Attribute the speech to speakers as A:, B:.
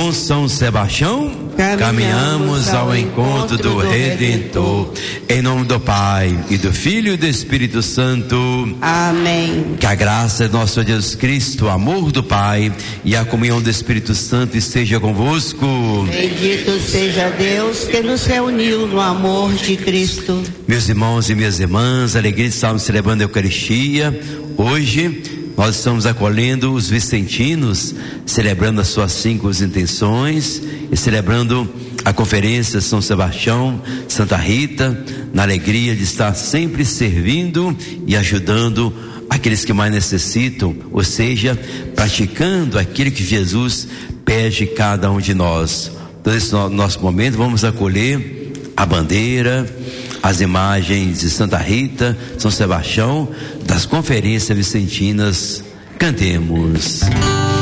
A: Com São Sebastião, caminhamos ao encontro do Redentor. Em nome do Pai, e do Filho e do Espírito Santo.
B: Amém.
A: Que a graça de nosso Jesus Cristo, o amor do Pai e a comunhão do Espírito Santo esteja convosco.
B: Bendito seja Deus que nos reuniu no amor de Cristo.
A: Meus irmãos e minhas irmãs, alegria de estarmos celebrando a Eucaristia. Hoje nós estamos acolhendo os vicentinos, celebrando as suas 5 intenções e celebrando a conferência São Sebastião, Santa Rita, na alegria de estar sempre servindo e ajudando aqueles que mais necessitam, ou seja, praticando aquilo que Jesus pede cada um de nós. Então, nesse nosso momento, vamos acolher a bandeira, as imagens de Santa Rita, São Sebastião, das conferências vicentinas. Cantemos.